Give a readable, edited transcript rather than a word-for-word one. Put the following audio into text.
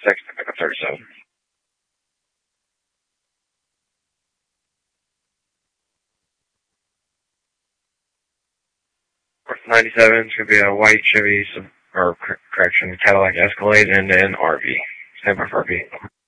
6 to pick up 37. North 97 is going to be a white Chevy, Cadillac Escalade, and an RV. Stand by for RV.